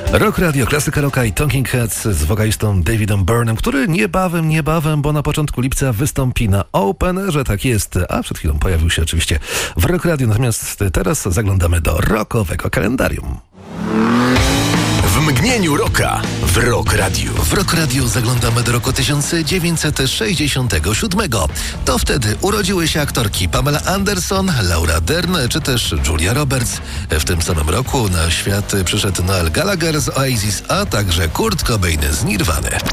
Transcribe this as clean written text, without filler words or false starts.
Rock Radio, klasyka rocka i Talking Heads z wokalistą Davidem Byrnem, który niebawem, bo na początku lipca wystąpi na Openerze, tak jest, a przed chwilą pojawił się oczywiście w Rock Radio, natomiast teraz zaglądamy do rockowego kalendarium. W mgnieniu rocka w Rock Radio. W Rock Radio zaglądamy do roku 1967. To wtedy urodziły się aktorki Pamela Anderson, Laura Dern czy też Julia Roberts. W tym samym roku na świat przyszedł Noel Gallagher z Oasis, a także Kurt Cobain z Nirvany.